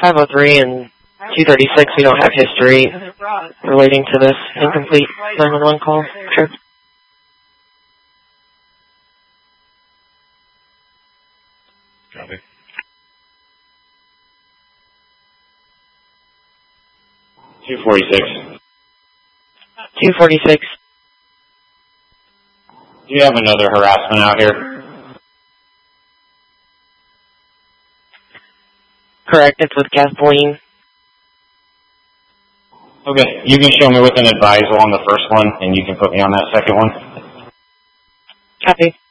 503 and 236, we don't have history relating to this incomplete 911 call. Sure. Copy. 246. 246. Do you have another harassment out here? Correct, it's with gasoline. Okay, you can show me with an advisal on the first one, and you can put me on that second one. Copy.